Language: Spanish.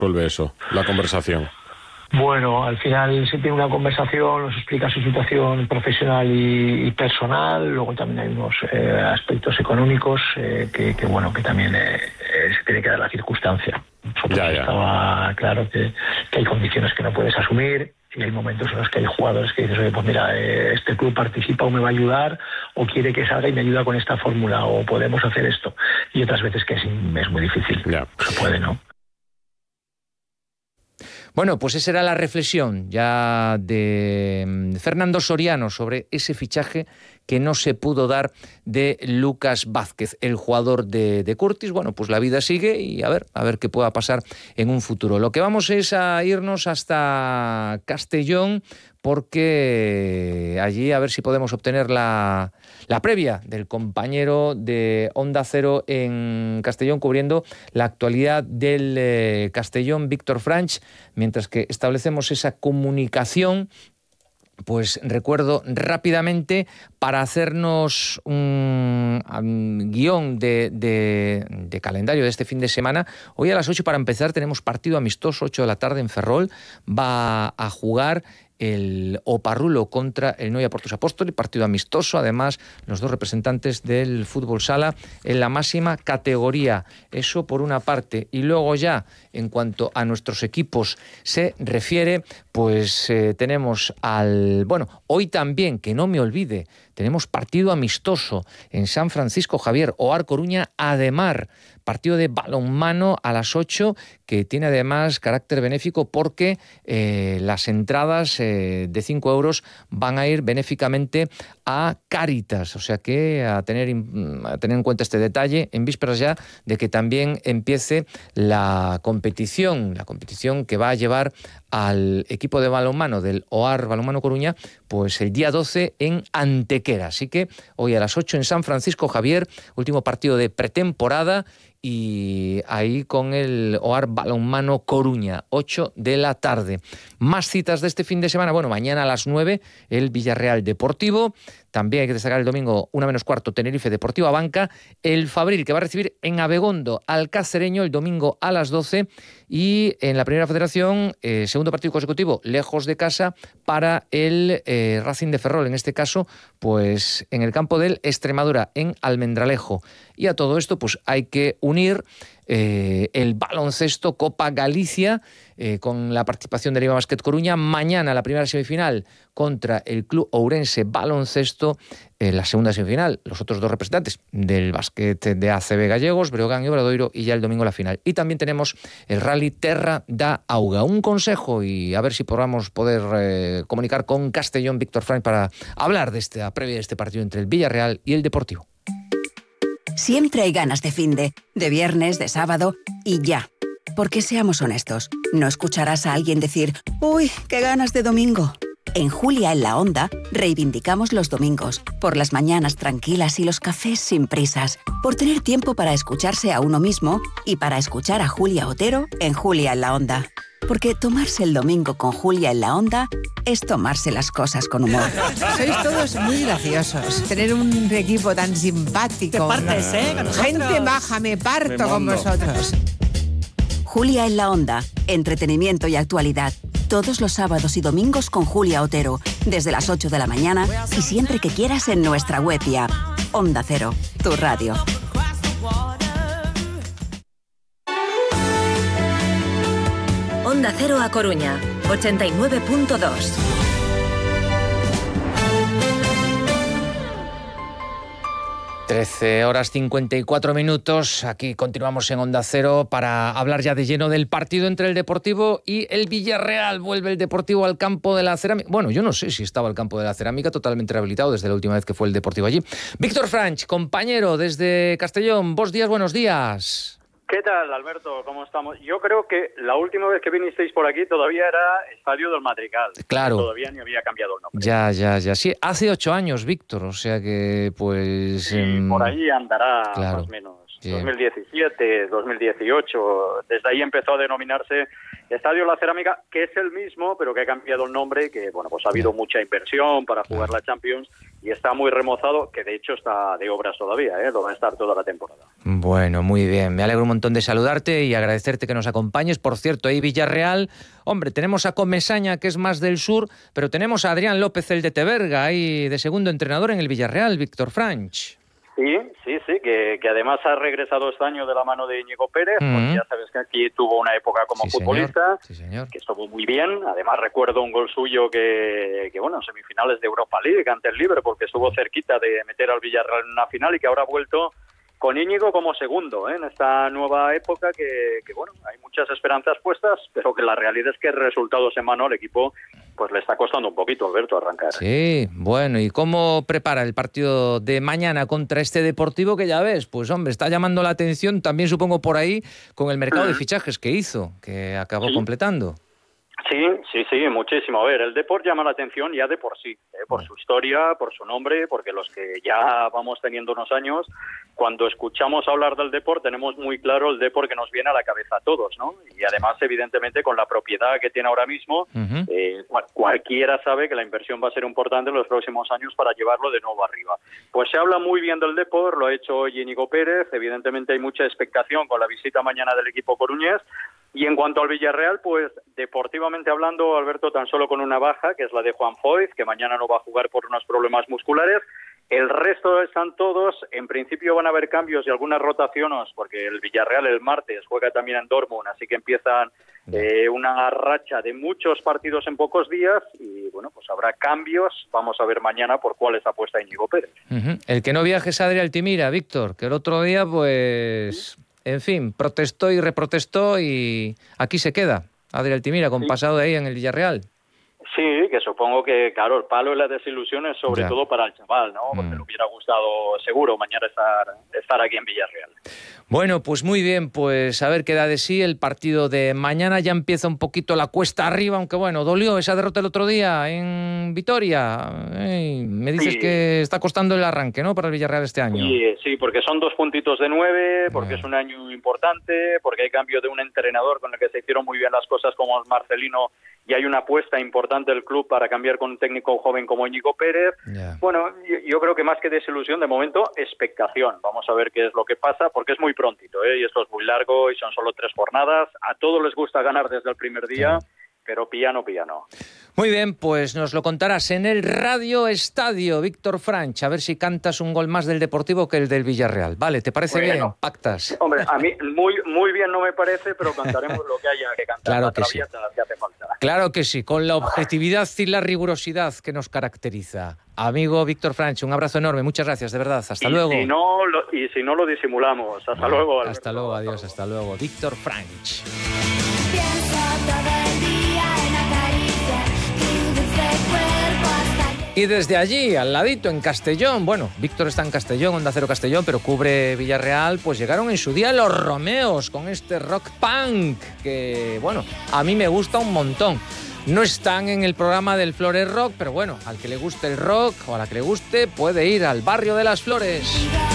vuelve eso, la conversación? Bueno, al final se tiene una conversación, nos explica su situación profesional y personal. Luego también hay unos aspectos económicos que también se tiene que dar la circunstancia. Estaba claro que hay condiciones que no puedes asumir y hay momentos en los que hay jugadores que dices, oye, pues mira, este club participa o me va a ayudar o quiere que salga y me ayuda con esta fórmula o podemos hacer esto. Y otras veces que es muy difícil. Se puede, ¿no? Bueno, pues esa era la reflexión ya de Fernando Soriano sobre ese fichaje que no se pudo dar de Lucas Vázquez, el jugador de Curtis. Bueno, pues la vida sigue y a ver qué pueda pasar en un futuro. Lo que vamos es a irnos hasta Castellón, porque allí a ver si podemos obtener la previa del compañero de Onda Cero en Castellón, cubriendo la actualidad del Castellón, Víctor Franch. Mientras que establecemos esa comunicación, pues recuerdo rápidamente, para hacernos un guión de calendario de este fin de semana, hoy a las 8 para empezar tenemos partido amistoso, 8 de la tarde en Ferrol. Va a jugar el Oparrulo contra el Noia Portus Apóstoli, partido amistoso, además los dos representantes del fútbol sala en la máxima categoría. Eso por una parte. Y luego ya, en cuanto a nuestros equipos se refiere, pues tenemos hoy también, que no me olvide, tenemos partido amistoso en San Francisco Javier, OAR Coruña, Ademar, partido de balonmano a las 8, que tiene además carácter benéfico porque las entradas de 5 euros van a ir benéficamente a Cáritas. O sea que a tener en cuenta este detalle en vísperas ya de que también empiece la competición que va a llevar al equipo de balonmano del OAR Balonmano Coruña, pues el día 12 en Antequera. Así que hoy a las 8 en San Francisco Javier, último partido de pretemporada, y ahí con el OAR Balonmano Coruña, 8 de la tarde. Más citas de este fin de semana. Bueno, mañana a las 9 el Villarreal Deportivo. También hay que destacar el domingo 1:15 Tenerife Deportivo Abanca. El Fabril, que va a recibir en Abegondo al Cacereño el domingo a las 12. Y en la Primera Federación, segundo partido consecutivo lejos de casa para el Racing de Ferrol. En este caso, pues en el campo del Extremadura, en Almendralejo. Y a todo esto, pues hay que unir el baloncesto Copa Galicia, con la participación de Liga Basket Coruña. Mañana la primera semifinal contra el Club Ourense Baloncesto, la segunda semifinal, los otros dos representantes del básquet de ACB gallegos, Breogán y Obradoiro, y ya el domingo la final. Y también tenemos el Rally Terra da Auga. Un consejo, y a ver si podamos poder comunicar con Castellón, Víctor Franch, para hablar de esta previa de este partido entre el Villarreal y el Deportivo. Siempre hay ganas de finde, de viernes, de sábado y ya. Porque seamos honestos, no escucharás a alguien decir «Uy, qué ganas de domingo». En Julia en la Onda reivindicamos los domingos, por las mañanas tranquilas y los cafés sin prisas, por tener tiempo para escucharse a uno mismo y para escuchar a Julia Otero en Julia en la Onda. Porque tomarse el domingo con Julia en la Onda es tomarse las cosas con humor. Sois todos muy graciosos. Tener un equipo tan simpático. Te partes, ¿no? Gente maja, me parto con vosotros. Julia en la Onda, entretenimiento y actualidad. Todos los sábados y domingos con Julia Otero, desde las 8 de la mañana y siempre que quieras en nuestra web y app. Onda Cero, tu radio. Onda Cero A Coruña, 89.2. Horas 54 minutos. Aquí continuamos en Onda Cero para hablar ya de lleno del partido entre el Deportivo y el Villarreal. Vuelve el Deportivo al campo de la Cerámica. Bueno, yo no sé si estaba el campo de la Cerámica totalmente rehabilitado desde la última vez que fue el Deportivo allí. Víctor Franch, compañero desde Castellón. Buenos días. ¿Qué tal, Alberto? ¿Cómo estamos? Yo creo que la última vez que vinisteis por aquí todavía era Estadio del Madrigal. Claro. Todavía ni había cambiado el nombre. Ya. Sí, hace 8 años, Víctor. O sea que, pues... Sí, por ahí andará claro. más o menos. Sí. 2017, 2018, desde ahí empezó a denominarse Estadio La Cerámica, que es el mismo, pero que ha cambiado el nombre, que bueno, pues ha habido mucha inversión para jugar la Champions y está muy remozado, que de hecho está de obras todavía, lo va a estar toda la temporada. Bueno, muy bien, me alegro un montón de saludarte y agradecerte que nos acompañes. Por cierto, ahí Villarreal, hombre, tenemos a Comesaña, que es más del sur, pero tenemos a Adrián López, el de Teberga, ahí de segundo entrenador en el Villarreal, Víctor Franch. Sí, que además ha regresado este año de la mano de Íñigo Pérez, porque ya sabes que aquí tuvo una época como futbolista, señor. Que estuvo muy bien. Además recuerdo un gol suyo que bueno, en semifinales de Europa League ante el Liverpool, porque estuvo cerquita de meter al Villarreal en una final y que ahora ha vuelto con Íñigo como segundo en esta nueva época que bueno, hay muchas esperanzas puestas, pero que la realidad es que resultados en mano al equipo pues le está costando un poquito, Alberto, arrancar. Sí, bueno, ¿y cómo prepara el partido de mañana contra este Deportivo que ya ves? Pues hombre, está llamando la atención también supongo por ahí con el mercado de fichajes que hizo, que acabó completando. Sí, muchísimo. A ver, el Depor llama la atención ya de por sí, por su historia, por su nombre, porque los que ya vamos teniendo unos años, cuando escuchamos hablar del Depor tenemos muy claro el Depor que nos viene a la cabeza a todos, ¿no? Y además, evidentemente, con la propiedad que tiene ahora mismo, cualquiera sabe que la inversión va a ser importante en los próximos años para llevarlo de nuevo arriba. Pues se habla muy bien del Depor, lo ha hecho hoy Íñigo Pérez, evidentemente hay mucha expectación con la visita mañana del equipo coruñés. Y en cuanto al Villarreal, pues deportivamente hablando, Alberto, tan solo con una baja, que es la de Juan Foyth, que mañana no va a jugar por unos problemas musculares. El resto están todos, en principio van a haber cambios y algunas rotaciones, porque el Villarreal el martes juega también en Dortmund, así que empiezan una racha de muchos partidos en pocos días y bueno, pues habrá cambios. Vamos a ver mañana por cuáles apuesta Íñigo Pérez. El que no viaje es Adrián Altimira, Víctor, que el otro día pues... En fin, protestó y reprotestó y aquí se queda Adrián Altimira con pasado de ahí en el Villarreal. Sí, que supongo que, claro, el palo y la desilusión es sobre todo para el chaval, ¿no? Porque le hubiera gustado seguro mañana estar aquí en Villarreal. Bueno, pues muy bien, pues a ver qué da de sí el partido de mañana. Ya empieza un poquito la cuesta arriba, aunque bueno, dolió esa derrota el otro día en Vitoria. Me dices que está costando el arranque, ¿no?, para el Villarreal este año. Sí, porque son 2 puntitos de 9, porque es un año importante, porque hay cambio de un entrenador con el que se hicieron muy bien las cosas como Marcelino y hay una apuesta importante del club para cambiar con un técnico joven como Íñigo Pérez. Bueno, yo creo que más que desilusión, de momento, expectación. Vamos a ver qué es lo que pasa, porque es muy prontito, y esto es muy largo y son solo 3 jornadas. A todos les gusta ganar desde el primer día, pero piano. Muy bien, pues nos lo contarás en el Radio Estadio, Víctor Franch, a ver si cantas un gol más del Deportivo que el del Villarreal. Vale, ¿te parece bien? ¿Pactas? Hombre, a mí muy bien no me parece, pero cantaremos lo que haya que cantar. Claro que sí. Que hace falta. Claro que sí, con la objetividad y la rigurosidad que nos caracteriza. Amigo Víctor Franch, un abrazo enorme, muchas gracias, de verdad. Hasta luego. Si no lo disimulamos. Hasta luego. Alberto. Hasta luego, adiós, hasta luego. Víctor Franch. Y desde allí, al ladito, en Castellón, bueno, Víctor está en Castellón, Onda Cero Castellón, pero cubre Villarreal, pues llegaron en su día los Romeos con este rock punk, que, bueno, a mí me gusta un montón. No están en el programa del Flores Rock, pero bueno, al que le guste el rock o a la que le guste, puede ir al barrio de las Flores.